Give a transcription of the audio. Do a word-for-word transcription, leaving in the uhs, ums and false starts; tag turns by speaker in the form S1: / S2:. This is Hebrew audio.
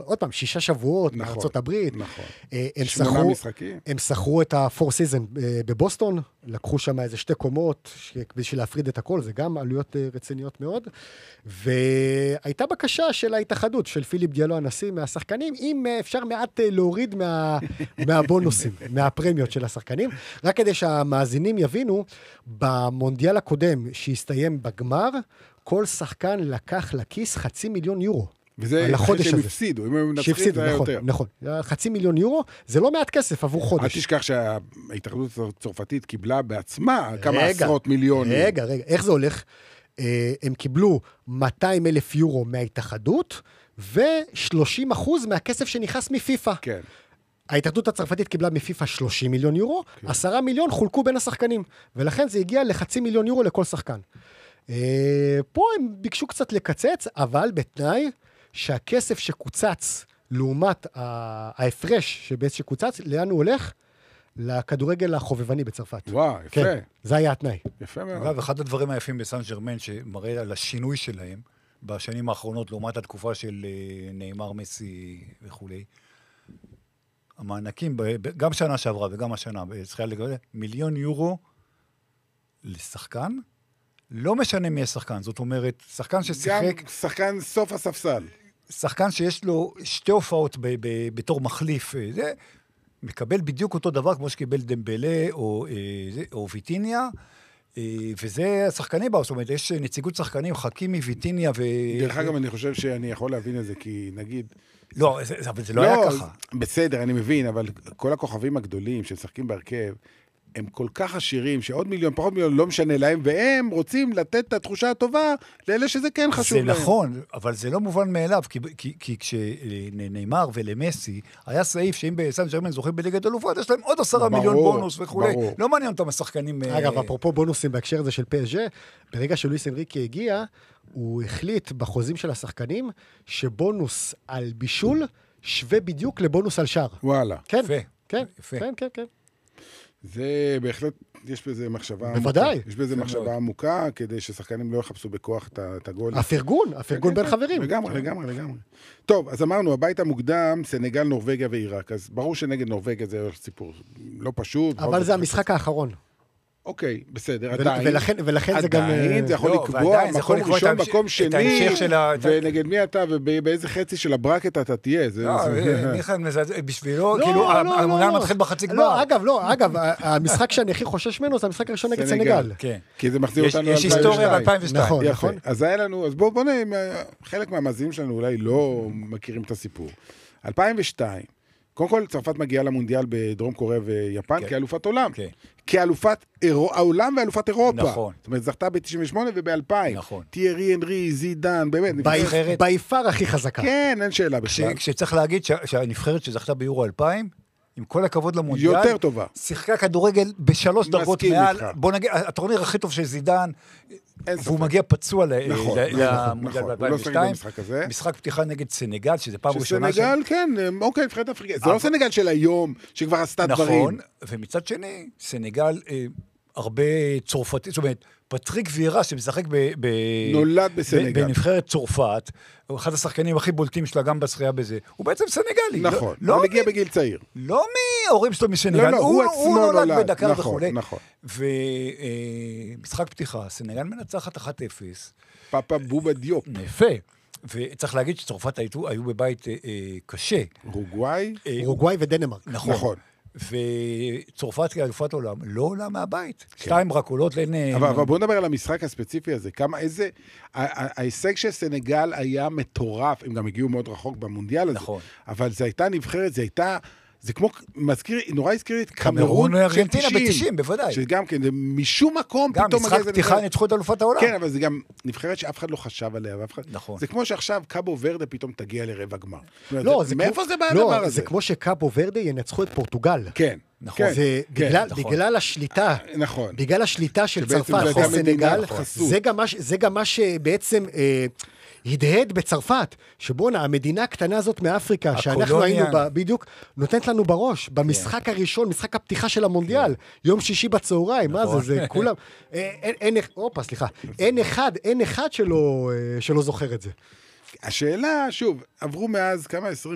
S1: עוד פעם, שישה שבועות
S2: נכון,
S1: מארצות הברית.
S2: נכון.
S1: הם
S2: שמונה
S1: שכרו,
S2: משחקים.
S1: הם שכרו את ה-Four Seasons בבוסטון, לקחו שם איזה שתי קומות, בשביל להפריד את הכל, זה גם עלויות רציניות מאוד, והייתה בקשה של ההתאחדות, של פיליפ דיאלו הנשיא מהשחקנים, אם אפשר מעט להוריד מה, מהבונוסים, מהפרמיות של השחקנים, רק כדי שהמאזינים יבינו, במונדיאל הקודם שהסתיים בגמר, כל שחקן לקח לכיס חצי מיליון יורו.
S2: וזה אחרי שהם הפסידו, אם הם מנצחים זה היה יותר.
S1: נכון, חצי מיליון יורו, זה לא מעט כסף עבור חודש.
S2: אל תשכח שההתאחדות הצרפתית קיבלה בעצמה כמה עשרות מיליונים.
S1: רגע, רגע, איך זה הולך? הם קיבלו מאתיים אלף יורו מההתאחדות, ו-שלושים אחוז מהכסף שנכנס מפיפה.
S2: כן.
S1: ההתאחדות הצרפתית קיבלה מפיפה שלושים מיליון יורו, עשרה מיליון חולקו בין השחקנים, ולכן זה הגיע לחצי מיליון יורו לכל שחקן. פה הם ביקשו קצת לקצץ, אבל בתנאי שהכסף שקוצץ לעומת ההפרש שבעצם שקוצץ, לאן הוא הולך? לכדורגל החובבני בצרפת.
S2: וואו, יפה.
S1: כן, זה היה התנאי.
S2: יפה מאוד.
S3: אגב, אחד הדברים היפים בסן ז'רמן, שמראה על השינוי שלהם, בשנים האחרונות, לעומת התקופה של ניימר, מסי וכו'. המענקים, גם שנה שעברה וגם השנה, מיליון יורו לשחקן, לא משנה מי השחקן, זאת אומרת, שחקן ששיחק...
S2: גם שחקן סוף הספסל.
S3: שחקן שיש לו שתי הופעות ב- ב- בתור מחליף, זה, מקבל בדיוק אותו דבר כמו שקיבל דמבלה או, או ויטיניה, וזה השחקנים בה, זאת אומרת, יש נציגות שחקנים, חכימי, ויטיניה ו...
S2: דרך אגב, אני חושב שאני יכול להבין את זה, כי נגיד...
S3: לא, זה, אבל זה לא, לא היה ככה.
S2: בסדר, אני מבין, אבל כל הכוכבים הגדולים ששחקים בהרכב, הם כל כך עשירים, שעוד מיליון, פחות מיליון, לא משנה להם, והם רוצים לתת את התחושה הטובה לאלה שזה כן חשוב להם.
S3: זה נכון, אבל זה לא מובן מאליו, כי, כי, כי כשניימר ולמסי, היה סעיף שאם בסן ז'רמן זוכים בליגת אלופות, יש להם עוד עשרה מיליון בונוס וכו'. לא מעניין אותם השחקנים...
S1: אגב, אפרופו בונוסים בהקשר הזה של פי אס ג'י, ברגע שלואיס אנריקי הגיע, הוא החליט בחוזים של השחקנים, שבונוס על בישול שווה בדיוק לבונוס על שער.
S2: וואלה.
S1: כן,
S3: יפה.
S1: כן,
S3: יפה.
S1: כן, כן, כן.
S2: זה בהחלט, יש בזה מחשבה
S1: בוודאי.
S2: עמוקה. יש בזה מחשבה עמוקה, כדי ששחקנים לא יחפשו בכוח את הגול.
S1: הפרגון, הפרגון בין חברים.
S2: לגמרי, לגמרי, לגמרי. טוב, אז אמרנו, הבית המוקדם, סנגל, נורווגיה ועיראק. אז ברור שנגד נורווגיה זה סיפור לא פשוט.
S1: אבל זה המשחק האחרון.
S2: אוקיי, בסדר, עדיין.
S1: ולכן זה גם...
S2: עדיין, זה יכול לקבוע מקום ראשון, מקום שני, ונגד מי אתה, ובאיזה חצי של הברקט אתה תהיה.
S3: מיכאל, בשבילו, כאילו, המונדיאל מתחיל בחצי גמר.
S1: לא, אגב, לא, אגב, המשחק שאני הכי חושש ממנו, זה המשחק הראשון נגד סנגל.
S2: כי זה מחזיר אותנו
S3: יש היסטוריה ב-אלפיים ושתיים.
S1: נכון, נכון.
S2: אז היה לנו, אז בואו נראה, חלק מהמאזינים שלנו אולי לא מכירים את הסיפור. אלפיים ושתיים, קודם כל, צרפת מגיעה למונדיאל בדרום קוריאה ויפן כאלופת עולם. כאלופת העולם ואלופת אירופה.
S3: נכון.
S2: זאת אומרת, זכתה ב-תשעים ושמונה וב-אלפיים.
S3: נכון.
S2: תיארי, אנרי, זידן, באמת.
S1: ביפר הכי חזקה.
S2: כן, אין שאלה בכלל.
S3: כשצריך להגיד שהנבחרת שזכתה ביורו אלפיים, עם כל הכבוד למונדיאל,
S2: יותר טובה.
S3: שיחקה כדורגל בשלוש דרגות מעל, בוא נגיד, הטורניר הכי טוב של זידן, והוא מגיע פצוע למונדיאל ב-אלפיים ושתיים, משחק פתיחה נגד סנגל, שזה פעם ראשונה.
S2: סנגל, כן, אוקיי, נבחרת אפריקאית. זה לא סנגל של היום, שכבר עשתה דברים.
S3: נכון, ומצד שני, סנגל, הרבה צרפתי, זאת אומרת, פטריק וירה שמשחק ב...
S2: נולד בסנגל.
S3: בנבחרת צרפת, הוא אחד השחקנים הכי בולטים שלה גם בשחייה בזה. הוא בעצם סנגלי.
S2: נכון, הוא מגיע בגיל צעיר.
S3: לא מההורים שלו מסנגל.
S2: לא, לא, הוא עצמו נולד.
S3: נולד בדקה וכו'.
S2: נכון, נכון.
S3: ומשחק פתיחה, סנגל מנצחת אחת אפס.
S2: פאפה בובה דיופ.
S3: יפה. וצריך להגיד שצרפת היו בבית קשה.
S2: אורוגוואי?
S1: אורוגוואי ודנמרק.
S2: נכון.
S3: וצרפת כאלופת עולם לא עולה מהבית. שתיים רק עולות ל...
S2: אבל בואו נדבר על המשחק הספציפי הזה. כמה, איזה... ההישג של סנגל היה מטורף. הם גם הגיעו מאוד רחוק במונדיאל הזה. נכון. אבל זה הייתה נבחרת, זה הייתה... זה כמו, מזכיר, נורא הזכיר את קמרון
S3: של תשעים, בוודאי.
S2: שגם כן, משום מקום
S3: גם משחק פתיחה ניצחו את אלופת העולם.
S2: כן, אבל זה גם נבחרת שאף אחד לא חשב עליה.
S3: נכון.
S2: זה כמו שעכשיו קאבו ורדה פתאום תגיע לרבע גמר.
S1: לא, זה
S2: מאיפה זה בא הדבר הזה?
S1: זה כמו שקאבו ורדה ינצחו את פורטוגל.
S2: כן.
S1: נכון. זה בגלל השליטה.
S2: נכון.
S1: בגלל השליטה של צרפת בסנגל. זה גם מה שבעצם... הדהד בצרפת, שבונה, המדינה הקטנה הזאת מאפריקה, שאנחנו היינו בה, בדיוק, נותנת לנו בראש, במשחק הראשון, משחק הפתיחה של המונדיאל, יום שישי בצהריים, מה זה, זה כולם, אין, אופה, סליחה, אין אחד, אין אחד שלא זוכר את זה.
S2: השאלה, שוב, עברו מאז כמה עשרים